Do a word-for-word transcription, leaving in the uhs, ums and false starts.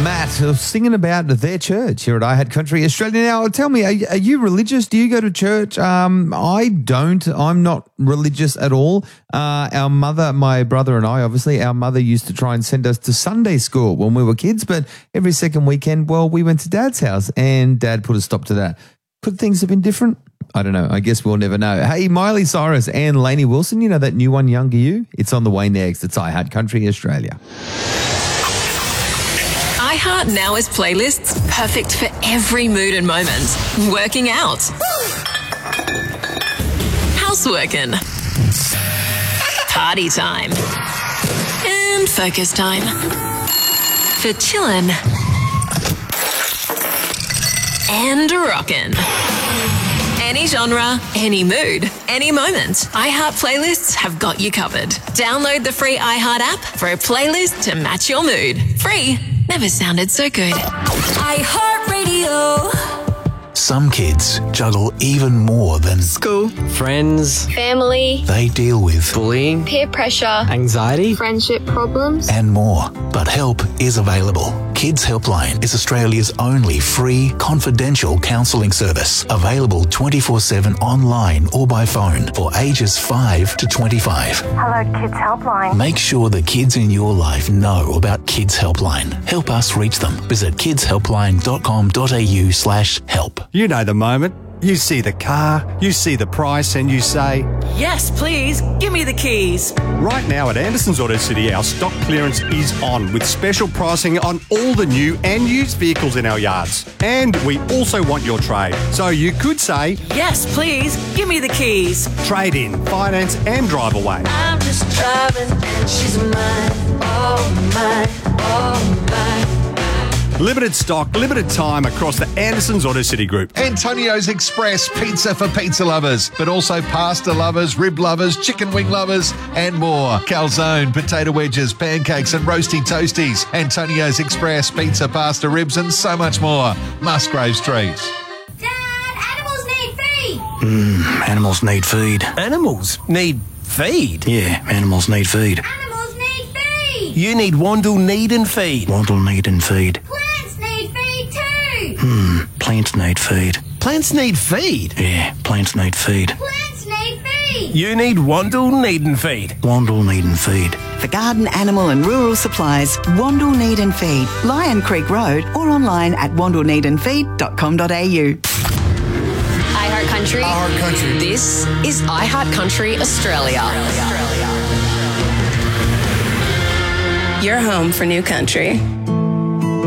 Matt singing about their church here at I Had Country Australia. Now, tell me, are, are you religious? Do you go to church? Um, I don't. I'm not religious at all. Uh, our mother, my brother and I, obviously, our mother used to try and send us to Sunday school when we were kids, but every second weekend, well, we went to Dad's house and Dad put a stop to that. Could things have been different? I don't know. I guess we'll never know. Hey, Miley Cyrus and Lainey Wilson, you know that new one, Younger You? It's on the way next. It's I Had Country Australia. iHeart Now is playlists perfect for every mood and moment. Working out. Houseworking. Party time. And focus time. For chillin'. And rockin'. Any genre, any mood, any moment. iHeart playlists have got you covered. Download the free iHeart app for a playlist to match your mood. Free. Never sounded so good. iHeart Radio. Some kids juggle even more than school, friends, family. They deal with bullying, peer pressure, anxiety, friendship problems, and more. But help is available. Kids Helpline is Australia's only free, confidential counselling service. Available twenty-four seven online or by phone for ages five to twenty-five. Hello, Kids Helpline. Make sure the kids in your life know about Kids Helpline. Help us reach them. Visit kidshelpline.com.au slash help. You know the moment. You see the car, you see the price, and you say, "Yes, please, give me the keys." Right now at Anderson's Auto City, our stock clearance is on with special pricing on all the new and used vehicles in our yards. And we also want your trade. So you could say, "Yes, please, give me the keys." Trade in, finance, and drive away. I'm just driving and she's mine, oh mine, oh mine. Limited stock, limited time across the Anderson's Auto City Group. Antonio's Express pizza for pizza lovers, but also pasta lovers, rib lovers, chicken wing lovers, and more. Calzone, potato wedges, pancakes, and roasty toasties. Antonio's Express pizza, pasta, ribs, and so much more. Musgrave Street. Dad, animals need feed. Mmm, animals need feed. Animals need feed? Yeah, animals need feed. Animals need feed. You need Wandle Need and Feed. Wandle Need and Feed. Plants need feed too. Hmm, plants need feed. Plants need feed? Yeah, plants need feed. Plants need feed. You need Wandle Need and Feed. Wandle Need and Feed. For garden, animal and rural supplies, Wandle Need and Feed, Lion Creek Road, or online at wandle need and feed dot com dot a u. iHeart Country. iHeart Country. This is iHeart Country Australia. Australia. Your home for new country.